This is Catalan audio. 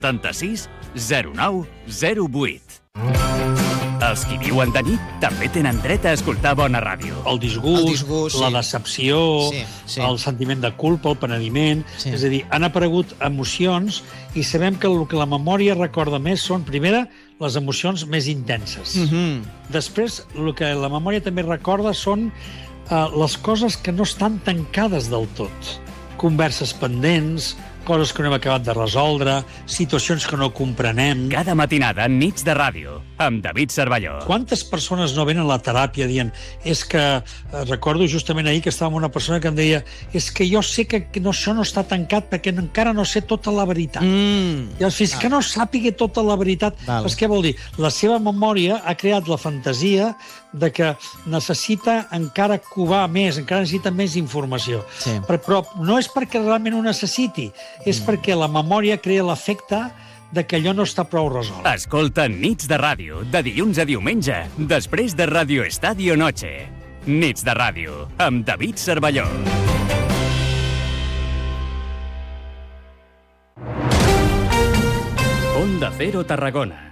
76 09 08. Els qui viuen de nit també tenen dret a escoltar bona ràdio. El disgust, la decepció, el sentiment de culpa, el penediment... És a dir, han aparegut emocions i sabem que el que la memòria recorda més són, primera, les emocions més intenses. Després, el que la memòria també recorda són les coses que no estan tancades del tot. Converses pendents, coses que no hem acabat de resoldre, situacions que no comprenem... Cada matinada, Nits de Ràdio, amb David Cervelló. Quantes persones no venen a la teràpia dient és que, recordo justament ahir que estava amb una persona que em deia és que jo sé que això no està tancat perquè encara no sé tota la veritat. I fins que no sàpiga tota la veritat, què vol dir? La seva memòria ha creat la fantasia de que necessita encara covar més, encara necessita més informació. Però no és perquè realment ho necessiti, és perquè la memòria crea l'efecte de que allò no està prou resolt. Escolta Nits de Ràdio, de dilluns a diumenge, després de Radio Estadio Noche. Nits de Ràdio, amb David Cervelló. Onda Cero Tarragona.